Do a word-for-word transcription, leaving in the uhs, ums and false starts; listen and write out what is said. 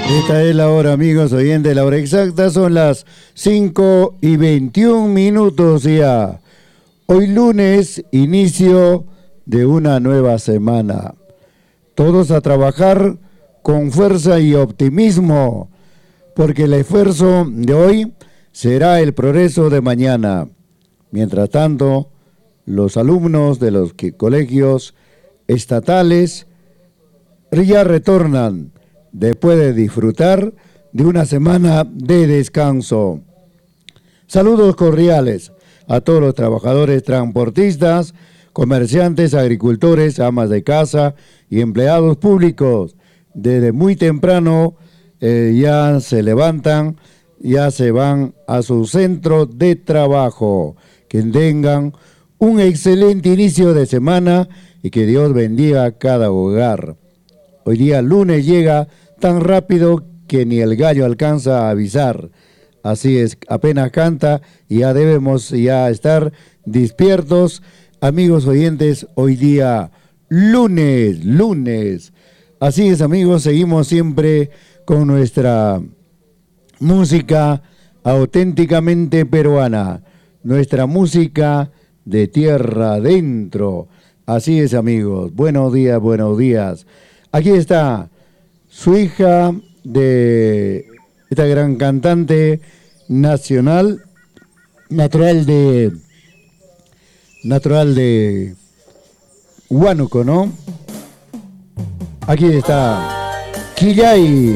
Esta es la hora, amigos oyentes, la hora exacta son las cinco y veintiún minutos ya. Hoy lunes, inicio de una nueva semana. Todos a trabajar con fuerza y optimismo, porque el esfuerzo de hoy será el progreso de mañana. Mientras tanto, los alumnos de los colegios estatales ya retornan después de disfrutar de una semana de descanso. Saludos cordiales a todos los trabajadores transportistas, comerciantes, agricultores, amas de casa y empleados públicos. Desde muy temprano eh, ya se levantan, ya se van a su centro de trabajo. Que tengan un excelente inicio de semana y que Dios bendiga a cada hogar. Hoy día lunes llega tan rápido que ni el gallo alcanza a avisar. Así es, apenas canta y ya debemos ya estar despiertos. Amigos oyentes, hoy día lunes, lunes. Así es, amigos, seguimos siempre con nuestra música auténticamente peruana, nuestra música de tierra adentro. Así es, amigos. Buenos días, buenos días. Aquí está su hija de esta gran cantante nacional, natural de natural de Huánuco, ¿no? Aquí está Quillay.